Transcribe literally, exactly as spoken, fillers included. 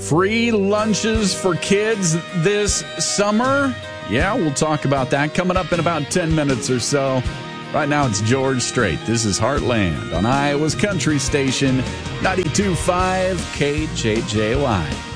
Free lunches for kids this summer? Yeah, we'll talk about that coming up in about ten minutes or so. Right now, it's George Strait. This is Heartland on Iowa's Country Station, ninety-two point five K J J Y.